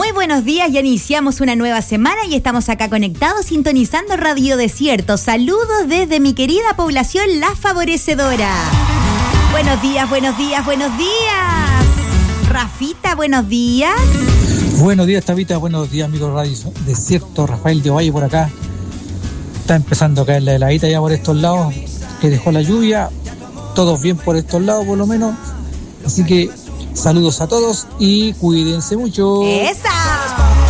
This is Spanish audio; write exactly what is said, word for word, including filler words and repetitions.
Muy buenos días, ya iniciamos una nueva semana y estamos acá conectados sintonizando Radio Desierto. Saludos desde mi querida población La Favorecedora. Buenos días, buenos días, buenos días. Rafita, buenos días. Buenos días, Tabita, buenos días, amigos Radio Desierto. Rafael de Valle por acá. Está empezando a caer la heladita ya por estos lados, que dejó la lluvia. Todos bien por estos lados, por lo menos. Así que saludos a todos y cuídense mucho. ¡Esa!